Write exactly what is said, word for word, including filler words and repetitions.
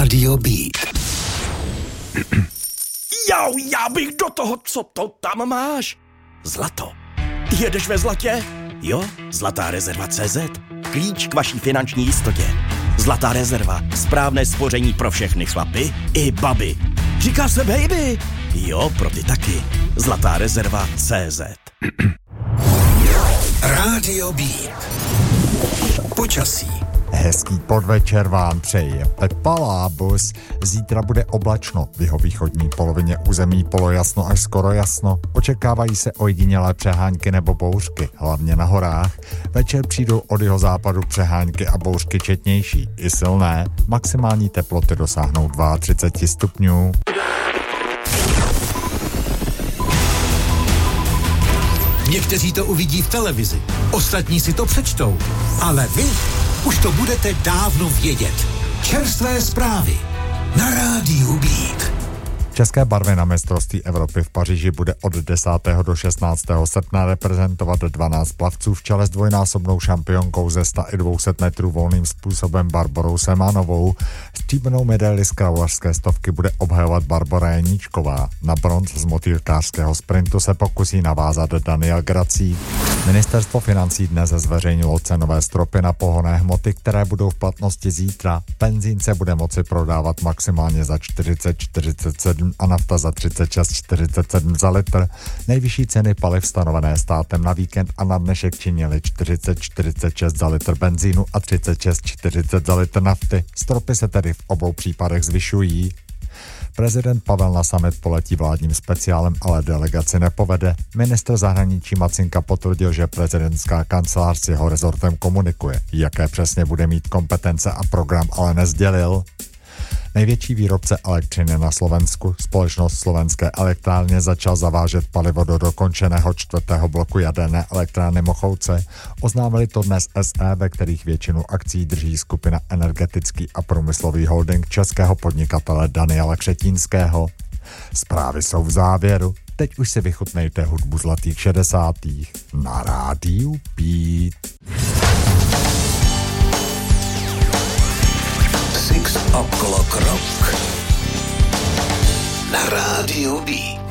Rádio Beat. Jau, já bych do toho, co to tam máš? Zlato. Jedeš ve zlatě? Jo, Zlatá rezerva tečka cé zet. Klíč k vaší finanční jistotě. Zlatá rezerva. Správné spoření pro všechny chlapy i baby. Říká se baby. Jo, pro ty taky. Zlatá rezerva tečka cé zet. Rádio Beat. Počasí. Hezký podvečer vám přeje Pepa Lábus. Zítra bude oblačno, v jihovýchodní polovině území polojasno až skoro jasno. Očekávají se ojedinělé přehánky nebo bouřky, hlavně na horách. Večer přijdou od jihozápadu přehánky a bouřky četnější, i silné. Maximální teploty dosáhnou třicet dva stupňů. Někteří to uvidí v televizi, ostatní si to přečtou, ale vy už to budete dávno vědět. Čerstvé zprávy na Rádiu Beat. České barvy na mistrovství Evropy v Paříži bude od desátého do šestnáctého srpna reprezentovat dvanáct plavců v čele s dvojnásobnou šampionkou ze sto i dvě stě metrů volným způsobem Barborou Semanovou. Stříbrnou medaili z kraulařské stovky bude obhajovat Barbora Janíčková. Na bronz z motýlkářského sprintu se pokusí navázat Daniel Gracík. Ministerstvo financí dnes zveřejnilo cenové stropy na pohonné hmoty, které budou v platnosti zítra. Benzín se bude moci prodávat maximálně za čtyřicet čtyřicet sedm a nafta za třicet šest čtyřicet sedm za litr. Nejvyšší ceny paliv stanovené státem na víkend a na dnešek činily čtyřicet čtyřicet šest za litr benzínu a třicet šest čtyřicet za litr nafty. Stropy se tedy v obou případech zvyšují. Prezident Pavel na summit poletí vládním speciálem, ale delegaci nepovede. Ministr zahraničí Macinka potvrdil, že prezidentská kancelář s jeho rezortem komunikuje. Jaké přesně bude mít kompetence a program, ale nesdělil. Největší výrobce elektřiny na Slovensku, společnost Slovenské elektrárně, začal zavážet palivo do dokončeného čtvrtého bloku jaderné elektrárny Mochouce. Oznámili to dnes es é, ve kterých většinu akcí drží skupina Energetický a průmyslový holding českého podnikatele Daniela Křetínského. Zprávy jsou v závěru. Teď už si vychutnejte hudbu zlatých šedesátých na Rádiu Beat. Six O'Clock Rock na Rádiu Beat.